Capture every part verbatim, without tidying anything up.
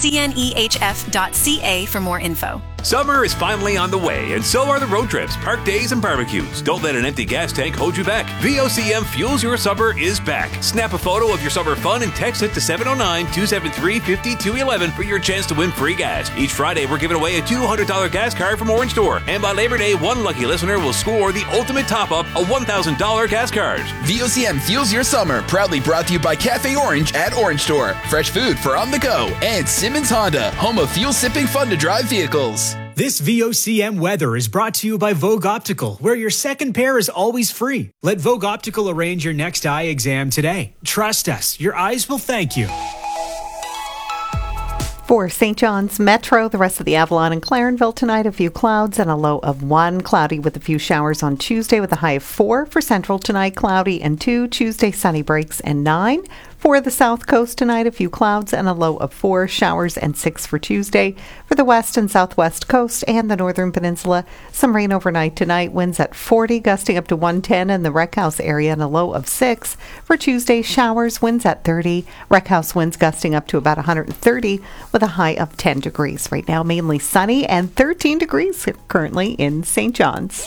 c n e h f dot c a for more info. Summer is finally on the way, and so are the road trips, park days, and barbecues. Don't let an empty gas tank hold you back. V O C M Fuels Your Summer is back. Snap a photo of your summer fun and text it to seven oh nine, two seven three, five two one one for your chance to win free gas. Each Friday, we're giving away a two hundred dollars gas card from Orange Store. And by Labor Day, one lucky listener will score the ultimate top-up, a one thousand dollars gas card. V O C M Fuels Your Summer, proudly brought to you by Cafe Orange at Orange Store. Fresh food for on the go. And Simmons Honda, home of fuel-sipping fun-to-drive vehicles. This V O C M weather is brought to you by Vogue Optical, where your second pair is always free. Let Vogue Optical arrange your next eye exam today. Trust us, your eyes will thank you. For Saint John's Metro, the rest of the Avalon and Clarenville tonight, a few clouds and a low of one. Cloudy with a few showers on Tuesday with a high of four. For Central tonight, cloudy and two. Tuesday, sunny breaks and nine. For the South Coast tonight, a few clouds and a low of four. Showers and six for Tuesday. For the West and Southwest Coast and the Northern Peninsula, some rain overnight tonight. Winds at forty, gusting up to one ten in the Rec House area and a low of six. For Tuesday, showers, winds at thirty. Rec House winds gusting up to about one hundred thirty with a high of ten degrees. Right now, mainly sunny and thirteen degrees currently in Saint John's.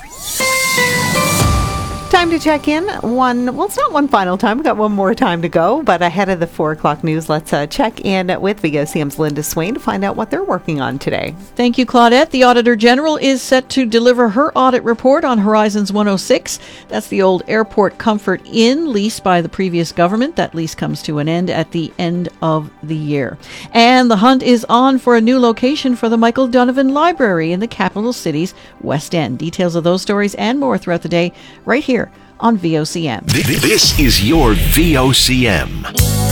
Time to check in. One, well, it's not one final time. We've got one more time to go, but ahead of the four o'clock news, let's uh, check in with V O C M's Linda Swain to find out what they're working on today. Thank you, Claudette. The Auditor General is set to deliver her audit report on Horizons one oh six. That's the old Airport Comfort Inn leased by the previous government. That lease comes to an end at the end of the year. And the hunt is on for a new location for the Michael Donovan Library in the capital city's West End. Details of those stories and more throughout the day right here on V O C M. This is your V O C M.